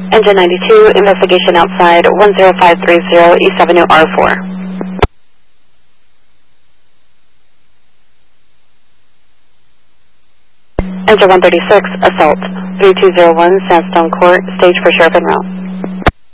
Engine 92, investigation outside 10530 East Avenue R4. Engine 136, assault 3201 Sandstone Court, stage for sheriff en route.